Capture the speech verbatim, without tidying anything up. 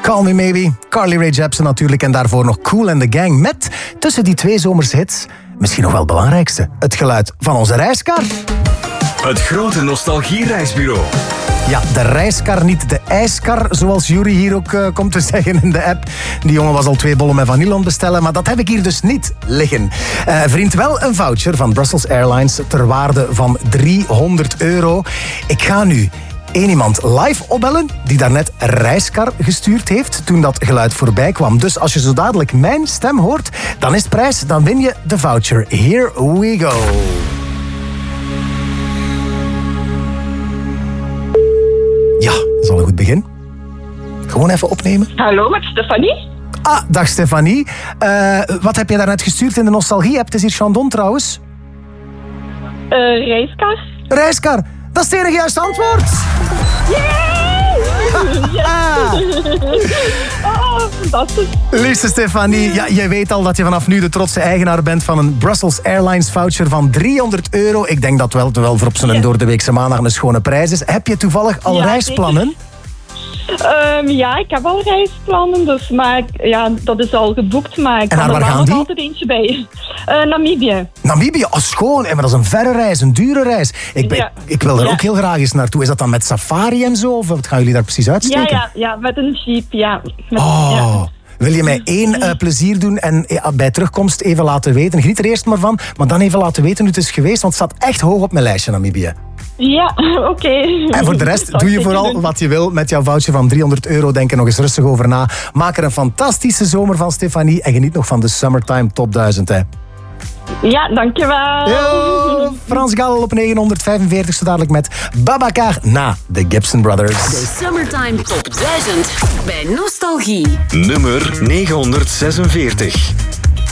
Call Me Maybe, Carly Rae Jepsen natuurlijk en daarvoor nog Kool and the Gang met tussen die twee zomerse hits misschien nog wel het belangrijkste, het geluid van onze reiskar. Het grote nostalgie-reisbureau. Ja, de reiskar, niet de ijskar, zoals Yuri hier ook uh, komt te zeggen in de app. Die jongen was al twee bollen met vanille aan het bestellen, maar dat heb ik hier dus niet liggen. Uh, vriend, wel een voucher van Brussels Airlines ter waarde van driehonderd euro. Ik ga nu één iemand live opbellen die daarnet reiskar gestuurd heeft toen dat geluid voorbij kwam. Dus als je zo dadelijk mijn stem hoort, dan is het prijs, dan win je de voucher. Here we go. Ja, dat is al een goed begin. Gewoon even opnemen. Hallo, met Stefanie. Ah, dag Stefanie. Uh, wat heb je daarnet gestuurd in de nostalgie-app? Het is hier Chandon trouwens. Uh, reiskar. Reiskar, dat is het enige juiste antwoord. Yay! Oh, fantastisch. Liefste Stefanie, ja, jij weet al dat je vanaf nu de trotse eigenaar bent van een Brussels Airlines voucher van driehonderd euro. Ik denk dat wel, wel voor op zo'n door de weekse maandag een schone prijs is. Heb je toevallig al ja, reisplannen? Um, ja, ik heb al reisplannen, dus, maar ja, dat is al geboekt. Maar ik en naar kan waar er gaan nog die? altijd eentje bij. Uh, Namibië. Namibië, oh schoon. Maar dat is een verre reis, een dure reis. Ik, ben, ja. ik wil er ja. ook heel graag eens naartoe. Is dat dan met safari en zo? Of wat gaan jullie daar precies uitsteken? Ja, ja, ja, met een jeep, ja. Met, oh. ja. Wil je mij één uh, plezier doen en ja, bij terugkomst even laten weten? Geniet er eerst maar van, maar dan even laten weten hoe het is geweest. Want het staat echt hoog op mijn lijstje, Namibië. Ja, oké. Okay. En voor de rest doe je vooral wat je wil met jouw voucher van driehonderd euro. Denk er nog eens rustig over na. Maak er een fantastische zomer van, Stefanie. En geniet nog van de Summertime Top duizend. Hè. Ja, dankjewel. Yo, Frans Gal op negenhonderdvijfenveertig, zo dadelijk met Babacar na de Gibson Brothers. De Summertime Top duizend bij Nostalgie. Nummer negenhonderdzesenveertig.